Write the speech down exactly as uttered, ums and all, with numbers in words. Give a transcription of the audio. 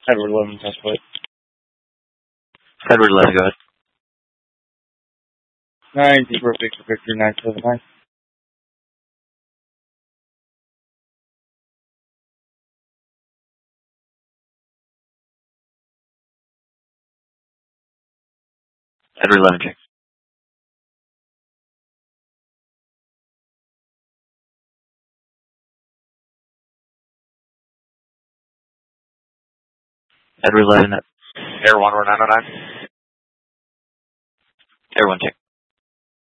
Edward eleven, test flight. Edward eleven, go ahead. nine, zero, Victor, Victor, nine seven nine. Edward eleven, check. Edward eleven, Air one, nine oh nine. Air one, check.